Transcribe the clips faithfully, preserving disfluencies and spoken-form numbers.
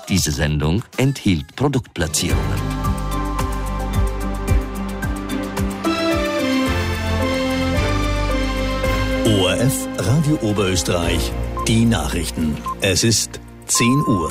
Diese Sendung enthielt Produktplatzierungen. O R F Radio Oberösterreich, die Nachrichten. Es ist zehn Uhr.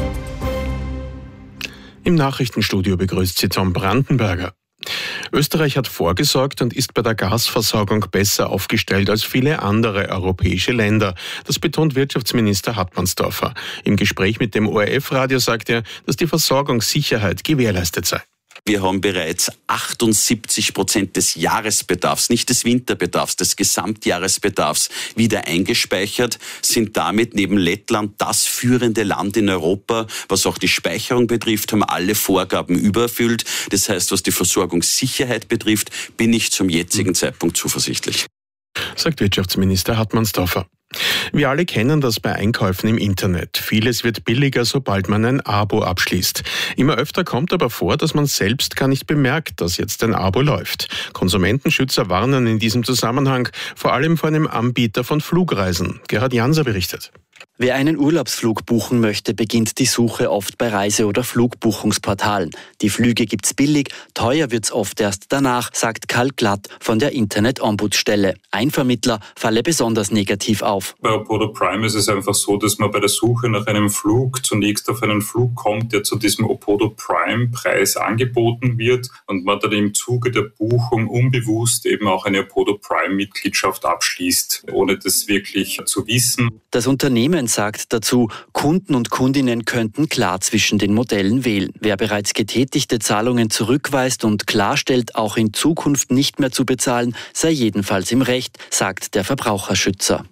Im Nachrichtenstudio begrüßt Sie Tom Brandenberger. Österreich hat vorgesorgt und ist bei der Gasversorgung besser aufgestellt als viele andere europäische Länder. Das betont Wirtschaftsminister Hartmannsdorfer. Im Gespräch mit dem O R F-Radio sagt er, dass die Versorgungssicherheit gewährleistet sei. Wir haben bereits achtundsiebzig Prozent des Jahresbedarfs, nicht des Winterbedarfs, des Gesamtjahresbedarfs wieder eingespeichert, sind damit neben Lettland das führende Land in Europa, was auch die Speicherung betrifft, haben alle Vorgaben übererfüllt. Das heißt, was die Versorgungssicherheit betrifft, bin ich zum jetzigen Zeitpunkt zuversichtlich. Sagt Wirtschaftsminister Hartmannsdorfer. Wir alle kennen das bei Einkäufen im Internet. Vieles wird billiger, sobald man ein Abo abschließt. Immer öfter kommt aber vor, dass man selbst gar nicht bemerkt, dass jetzt ein Abo läuft. Konsumentenschützer warnen in diesem Zusammenhang vor allem vor einem Anbieter von Flugreisen. Gerhard Janser berichtet. Wer einen Urlaubsflug buchen möchte, beginnt die Suche oft bei Reise- oder Flugbuchungsportalen. Die Flüge gibt's billig, teuer wird's oft erst danach, sagt Karl Glatt von der Internet-Ombudsstelle. Ein Vermittler falle besonders negativ auf. Bei Opodo Prime ist es einfach so, dass man bei der Suche nach einem Flug zunächst auf einen Flug kommt, der zu diesem Opodo Prime-Preis angeboten wird und man dann im Zuge der Buchung unbewusst eben auch eine Opodo Prime-Mitgliedschaft abschließt, ohne das wirklich zu wissen. Das Unternehmen sagt dazu, Kunden und Kundinnen könnten klar zwischen den Modellen wählen. Wer bereits getätigte Zahlungen zurückweist und klarstellt, auch in Zukunft nicht mehr zu bezahlen, sei jedenfalls im Recht, sagt der Verbraucherschützer.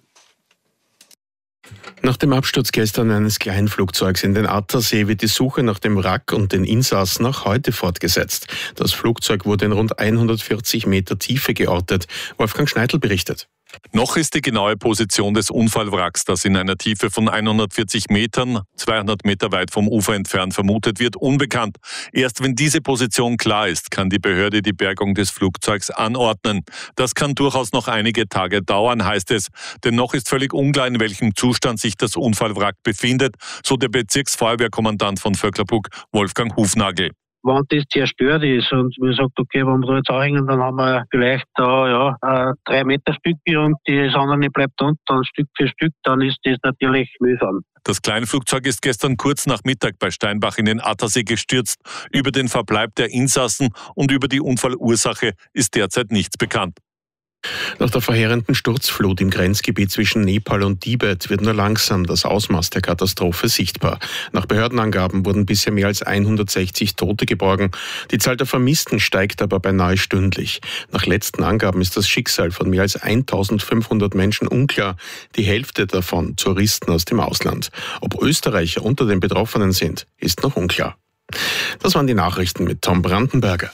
Nach dem Absturz gestern eines Kleinflugzeugs in den Attersee wird die Suche nach dem Wrack und den Insassen auch heute fortgesetzt. Das Flugzeug wurde in rund hundertvierzig Meter Tiefe geortet. Wolfgang Schneidl berichtet. Noch ist die genaue Position des Unfallwracks, das in einer Tiefe von hundertvierzig Metern, zweihundert Meter weit vom Ufer entfernt vermutet wird, unbekannt. Erst wenn diese Position klar ist, kann die Behörde die Bergung des Flugzeugs anordnen. Das kann durchaus noch einige Tage dauern, heißt es. Denn noch ist völlig unklar, in welchem Zustand sich das Unfallwrack befindet, so der Bezirksfeuerwehrkommandant von Vöcklerbruck, Wolfgang Hufnagel. Wenn das zerstört ist und man sagt, okay, wenn wir da jetzt anhängen, dann haben wir vielleicht da ja ein drei Meter Stücke und das andere bleibt unten Stück für Stück, dann ist das natürlich mühsam. Das Kleinflugzeug ist gestern kurz nach Mittag bei Steinbach in den Attersee gestürzt. Über den Verbleib der Insassen und über die Unfallursache ist derzeit nichts bekannt. Nach der verheerenden Sturzflut im Grenzgebiet zwischen Nepal und Tibet wird nur langsam das Ausmaß der Katastrophe sichtbar. Nach Behördenangaben wurden bisher mehr als hundertsechzig Tote geborgen. Die Zahl der Vermissten steigt aber beinahe stündlich. Nach letzten Angaben ist das Schicksal von mehr als eintausendfünfhundert Menschen unklar. Die Hälfte davon Touristen aus dem Ausland. Ob Österreicher unter den Betroffenen sind, ist noch unklar. Das waren die Nachrichten mit Tom Brandenberger.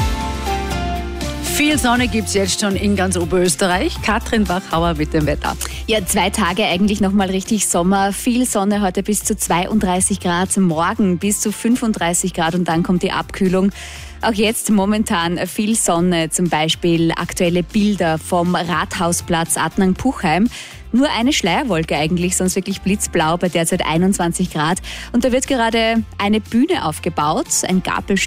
Viel Sonne gibt es jetzt schon in ganz Oberösterreich. Katrin Bachauer mit dem Wetter. Ja, zwei Tage eigentlich nochmal richtig Sommer. Viel Sonne heute bis zu zweiunddreißig Grad, morgen bis zu fünfunddreißig Grad und dann kommt die Abkühlung. Auch jetzt momentan viel Sonne, zum Beispiel aktuelle Bilder vom Rathausplatz Adnang-Puchheim. Nur eine Schleierwolke eigentlich, sonst wirklich blitzblau bei derzeit einundzwanzig Grad. Und da wird gerade eine Bühne aufgebaut, ein Gabelstapel.